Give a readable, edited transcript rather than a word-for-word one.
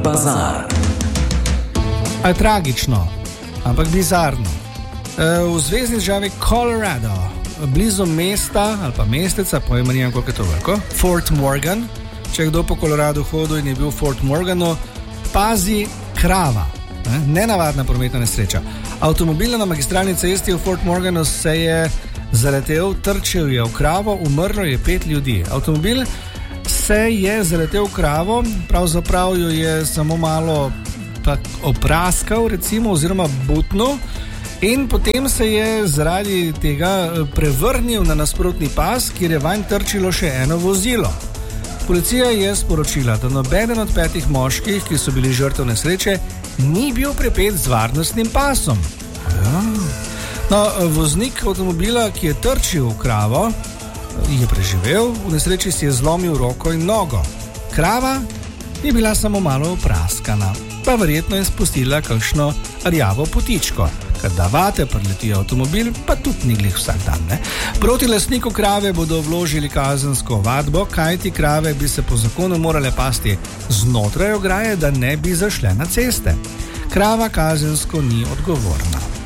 bazar. A je tragično, ampak bizarno. V zvezni državi Colorado, blizu mesta ali pa mesteca, pojma nimam, koliko je to veliko, Fort Morgan, če je kdo po Coloradu hodil in je bil v Fort Morganu, pazi krava, nenavadna prometna nesreča. Avtomobil na magistralni cesti v Fort Morganu se je zaletel, trčil je v kravo, umrlo je 5 ljudi. Avtomobil se je zaletel v kravo, pravzaprav jo je samo malo opraskal, recimo, oziroma butnil, in potem se je zaradi tega prevrnil na nasprotni pas, kjer je vanj trčilo še eno vozilo. Policija je sporočila, da nobeden od 5 moških, ki so bili žrtev nesreče, ni bil pripet z varnostnim pasom. No, voznik avtomobila, ki je trčil v kravo, je preživel, v nesreči si je zlomil roko in nogo. Krava je bila samo malo opraskana, pa verjetno je spustila kakšno rjavo potičko. Ker da vate preleti avtomobil, pa tudi ni glih vsak dan, ne? Proti lastniku krave bodo vložili kazensko ovadbo, kajti krave bi se po zakonu morale pasti znotraj ograje, da ne bi zašle na ceste. Krava kazensko ni odgovorna.